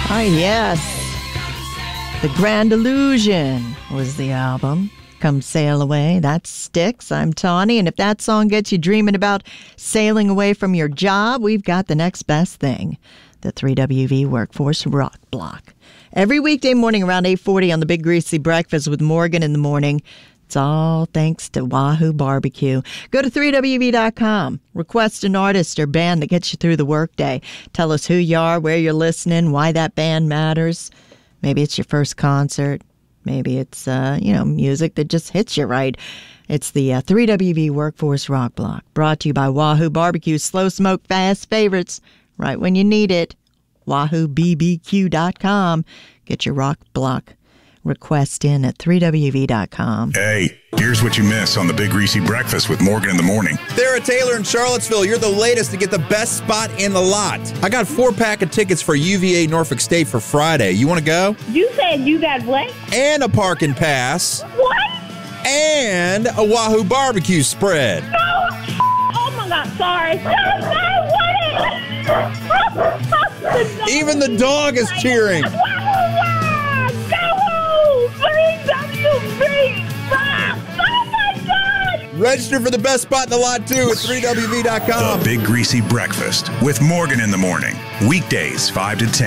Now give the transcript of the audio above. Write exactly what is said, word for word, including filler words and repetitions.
Ah, yes. The Grand Illusion was the album. Come Sail Away. That sticks. I'm Tawny. And if that song gets you dreaming about sailing away from your job, we've got the next best thing. The three W V Workforce Rock Block. Every weekday morning around eight forty on the Big Greasy Breakfast with Morgan in the morning. It's all thanks to Wahoo Barbecue. Go to three W V dot com. Request an artist or band that gets you through the workday. Tell us who you are, where you're listening, why that band matters. Maybe it's your first concert. Maybe it's, uh, you know, music that just hits you right. It's the uh, three W V Workforce Rock Block. Brought to you by Wahoo Barbecue. Slow smoke, fast favorites. Right when you need it. Wahoo B B Q dot com. Get your rock block request in at three W V dot com. Hey, here's what you miss on the Big Greasy Breakfast with Morgan in the morning. Sarah Taylor in Charlottesville, you're the latest to get the best spot in the lot. I got four pack of tickets for U V A Norfolk State for Friday. You want to go? You said you got what? And a parking pass. What? And a Wahoo barbecue spread. No! Oh my God, sorry. No, no, what? Even the dog is cheering. Wahoo! Go! three W V! Stop! Oh my God! Register for the best spot in the lot too at three W V dot com. The Big Greasy Breakfast with Morgan in the morning. Weekdays five to ten.